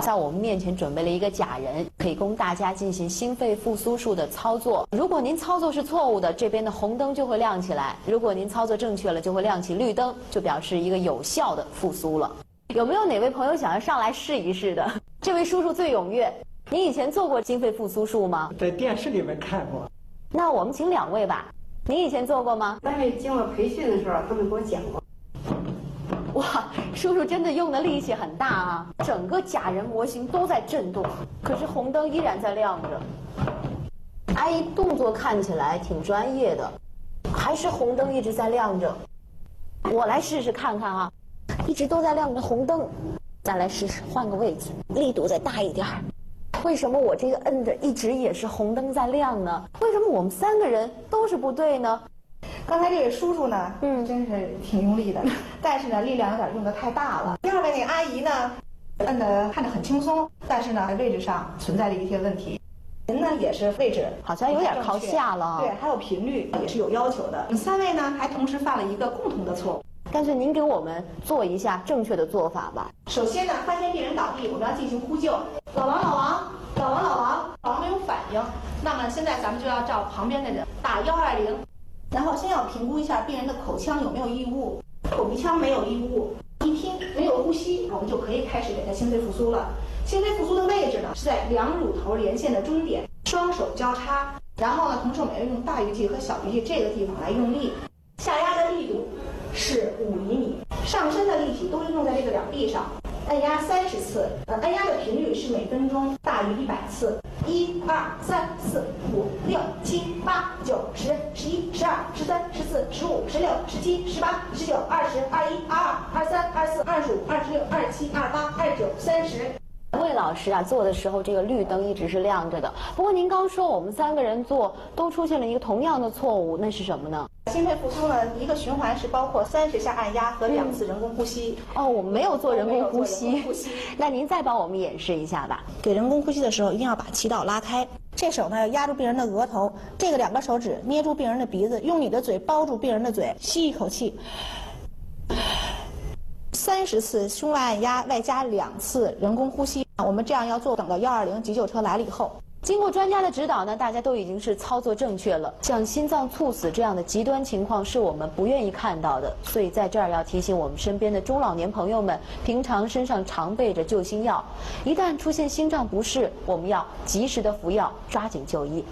在我们面前准备了一个假人，可以供大家进行心肺复苏术的操作。如果您操作是错误的，这边的红灯就会亮起来；如果您操作正确了，就会亮起绿灯，就表示一个有效的复苏了。有没有哪位朋友想要上来试一试的？这位叔叔最踊跃。您以前做过心肺复苏术吗？ 在电视里面看过。 那我们请2位吧。您以前做过吗？ 单位经过培训的时候，他们给我讲过。 哇，叔叔真的用的力气很大啊！整个假人模型都在震动，可是红灯依然在亮着。阿姨动作看起来挺专业的，还是红灯一直在亮着。我来试试看看啊，一直都在亮着红灯。再来试试，换个位置，力度再大一点。为什么我这个摁着一直也是红灯在亮呢？为什么我们3个人都是不对呢？ 刚才这位叔叔呢，真是挺用力的，但是呢，力量有点用得太大了。第2位那个阿姨呢，摁的看着很轻松，但是呢，位置上存在着一些问题。人呢也是位置好像有点靠下了， 对，还有频率也是有要求的。我们3位呢，还同时犯了一个共同的错误。 干脆您给我们做一下正确的做法吧。 首先呢，发现病人倒地，我们要进行呼救。老王，老王，老王，老王，老王没有反应。那么现在咱们就要照旁边的人打120，然后先要评估一下病人的口腔有没有异物，口鼻腔没有异物，一听没有呼吸，我们就可以开始给他心肺复苏了。心肺复苏的位置呢是在2乳头连线的中点，双手交叉，然后呢，同时我们要用大鱼际和小鱼际这个地方来用力，下压的力度是5厘米，上身的力气都是用在这个2臂上，按压30次，按压的频率是每分钟大于100次。1、2、3、4、5、6、7、8、9、10、11、12、13、14、15、16、17、18、19、20、21、22、23、24、25、26、27、28、29、30。 魏老师啊，做的时候这个绿灯一直是亮着的。不过您刚说我们3个人做都出现了一个同样的错误，那是什么呢？ 心肺复苏呢，一个循环是包括30下按压和2次人工呼吸。 哦，我们没有做人工呼吸。那您再帮我们演示一下吧。 给人工呼吸的时候，一定要把气道拉开。这手呢要压住病人的额头，这个2个手指捏住病人的鼻子，用你的嘴包住病人的嘴，吸一口气。30次胸外按压，外加2次人工呼吸。我们这样要做，等到120急救车来了以后。 经过专家的指导呢，大家都已经是操作正确了。像心脏猝死这样的极端情况是我们不愿意看到的，所以在这儿要提醒我们身边的中老年朋友们，平常身上常备着救心药，一旦出现心脏不适，我们要及时的服药，抓紧就医。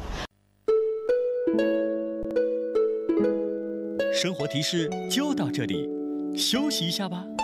生活提示就到这里，休息一下吧。